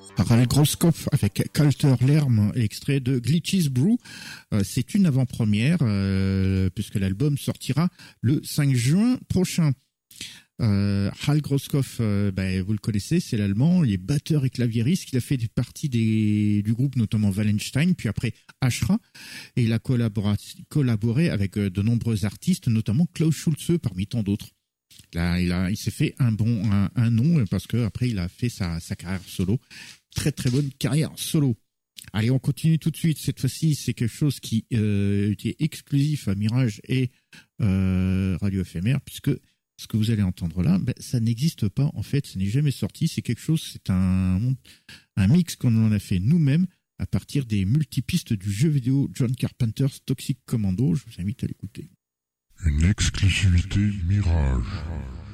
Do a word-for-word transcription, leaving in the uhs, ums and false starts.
Harald Groskopf avec Kalter Lärm, extrait de Glitches Brew. Euh, c'est une avant-première euh, puisque l'album sortira le cinq juin prochain. Euh, Harald Groskopf, euh, ben, vous le connaissez, c'est l'allemand, il est batteur et claviériste, il a fait partie des, du groupe notamment Wallenstein, puis après Ashra, et il a collabora- collaboré avec euh, de nombreux artistes, notamment Klaus Schulze parmi tant d'autres. Là, il a, il s'est fait un bon, un, un nom parce que après il a fait sa, sa carrière solo. Très très bonne carrière solo. Allez, on continue tout de suite. Cette fois-ci, c'est quelque chose qui euh, était exclusif à Mirage et euh, Radio F M R, puisque ce que vous allez entendre là, ben, ça n'existe pas en fait, ça n'est jamais sorti. C'est quelque chose, c'est un un mix qu'on en a fait nous-mêmes à partir des multipistes du jeu vidéo John Carpenter's Toxic Commando. Je vous invite à l'écouter. Une exclusivité Mirage.